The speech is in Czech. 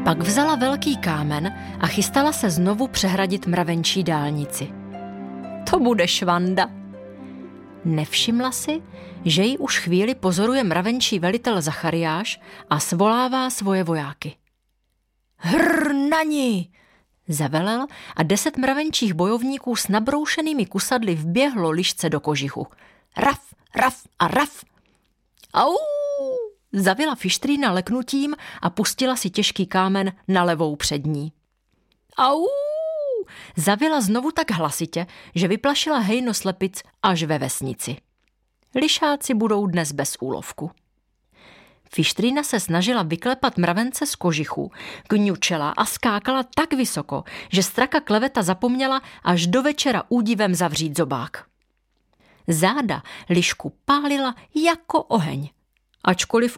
Pak vzala velký kámen a chystala se znovu přehradit mravenčí dálnici. To bude švanda. Nevšimla si, že ji už chvíli pozoruje mravenčí velitel Zachariáš a svolává svoje vojáky. Hrr na ní! Zavelel a 10 mravenčích bojovníků s nabroušenými kusadly vběhlo lišce do kožichu. Raf, raf a raf! Au! Zavila Fištrína leknutím a pustila si těžký kámen na levou přední. Au! Zavila znovu tak hlasitě, že vyplašila hejno slepic až ve vesnici. Lišáci budou dnes bez úlovku. Fištrína se snažila vyklepat mravence z kožichu, kňučela a skákala tak vysoko, že straka Kleveta zapomněla až do večera údivem zavřít zobák. Záda lišku pálila jako oheň, ačkoliv